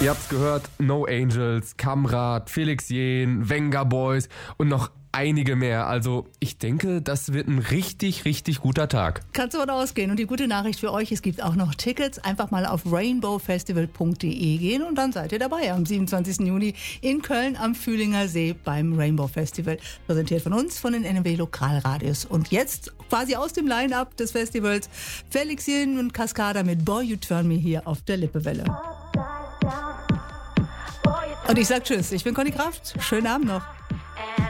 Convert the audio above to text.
Ihr habt's gehört, No Angels, Kamrat, Felix Jähn, Venga Boys und noch einige mehr. Also ich denke, das wird ein richtig, richtig guter Tag. Kannst du davon ausgehen. Und die gute Nachricht für euch, es gibt auch noch Tickets. Einfach mal auf rainbowfestival.de gehen und dann seid ihr dabei am 27. Juni in Köln am Fühlinger See beim Rainbow Festival. Präsentiert von uns, von den NRW Lokalradios. Und jetzt quasi aus dem Line-Up des Festivals Felix Jähn und Cascada mit Boy You Turn Me hier auf der Lippewelle. Und ich sag Tschüss, ich bin Conny Kraft. Schönen Abend noch.